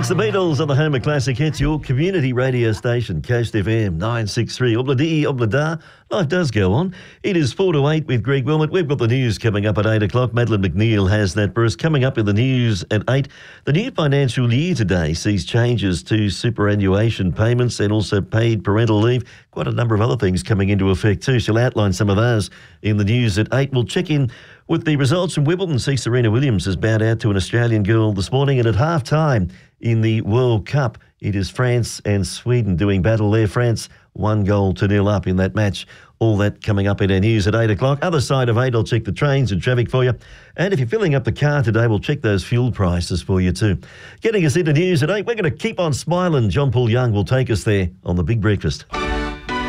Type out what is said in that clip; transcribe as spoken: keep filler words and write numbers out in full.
It's the Beatles on the home of classic hits, your community radio station, Coast F M nine sixty-three. Obla-dee, obla-da. Life does go on. It is four to eight with Greg Wilmot. We've got the news coming up at eight o'clock. Madeline McNeil has that for us. Coming up in the news at eight, the new financial year today sees changes to superannuation payments and also paid parental leave. Quite a number of other things coming into effect too. She'll outline some of those in the news at eight. We'll check in with the results from Wimbledon. See Serena Williams has bowed out to an Australian girl this morning, and at half-time in the World Cup, it is France and Sweden doing battle there. France one goal to nil up in that match. All that coming up in our news at eight o'clock. Other side of eight, I'll check the trains and traffic for you. And if you're filling up the car today, we'll check those fuel prices for you too. Getting us into news at eight, we're going to keep on smiling. John Paul Young will take us there on The Big Breakfast.